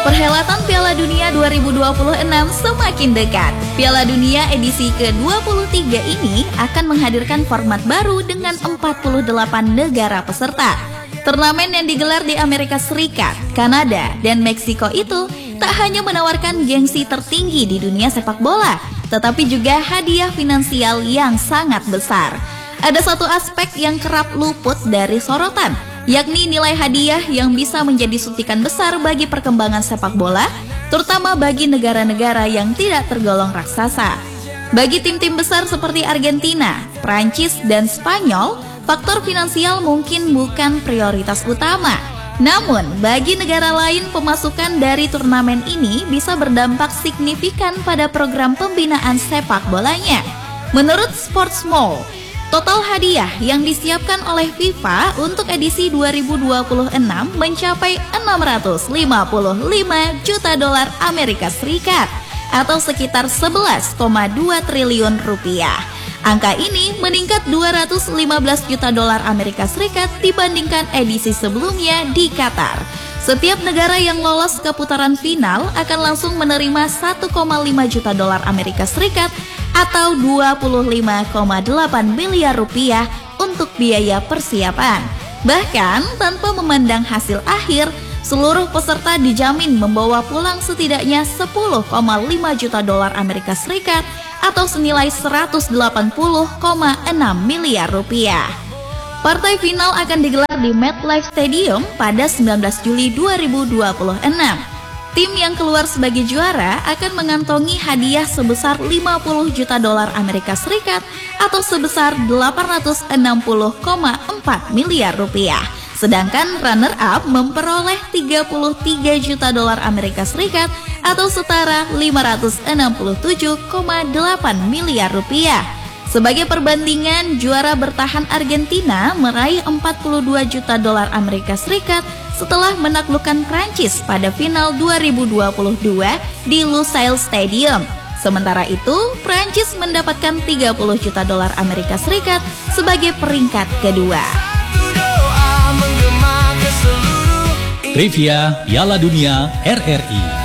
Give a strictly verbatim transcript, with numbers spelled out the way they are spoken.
Perhelatan Piala Dunia dua ribu dua puluh enam semakin dekat. Piala Dunia edisi ke dua puluh tiga ini akan menghadirkan format baru dengan empat puluh delapan negara peserta. Turnamen yang digelar di Amerika Serikat, Kanada, dan Meksiko itu tak hanya menawarkan gengsi tertinggi di dunia sepak bola, tetapi juga hadiah finansial yang sangat besar. Ada satu aspek yang kerap luput dari sorotan, yakni nilai hadiah yang bisa menjadi suntikan besar bagi perkembangan sepak bola, terutama bagi negara-negara yang tidak tergolong raksasa. Bagi tim-tim besar seperti Argentina, Prancis, dan Spanyol, faktor finansial mungkin bukan prioritas utama. Namun, bagi negara lain, pemasukan dari turnamen ini bisa berdampak signifikan pada program pembinaan sepak bolanya. Menurut Sportsmall, total hadiah yang disiapkan oleh FIFA untuk edisi dua ribu dua puluh enam mencapai enam ratus lima puluh lima juta dolar Amerika Serikat atau sekitar sebelas koma dua triliun rupiah. Angka ini meningkat dua ratus lima belas juta dolar Amerika Serikat dibandingkan edisi sebelumnya di Qatar. Setiap negara yang lolos ke putaran final akan langsung menerima satu koma lima juta dolar Amerika Serikat atau dua puluh lima koma delapan miliar rupiah untuk biaya persiapan. Bahkan tanpa memandang hasil akhir, seluruh peserta dijamin membawa pulang setidaknya sepuluh koma lima juta dolar Amerika Serikat atau senilai seratus delapan puluh koma enam miliar rupiah. Partai final akan digelar di MetLife Stadium pada sembilan belas Juli dua ribu dua puluh enam. Tim yang keluar sebagai juara akan mengantongi hadiah sebesar lima puluh juta dolar Amerika Serikat atau sebesar delapan ratus enam puluh koma empat miliar rupiah. Sedangkan runner-up memperoleh tiga puluh tiga juta dolar Amerika Serikat atau setara lima ratus enam puluh tujuh koma delapan miliar rupiah. Sebagai perbandingan, juara bertahan Argentina meraih empat puluh dua juta dolar Amerika Serikat setelah menaklukkan Prancis pada final dua ribu dua puluh dua di Lusail Stadium. Sementara itu, Prancis mendapatkan tiga puluh juta dolar Amerika Serikat sebagai peringkat kedua. Trivia Piala Dunia R R I.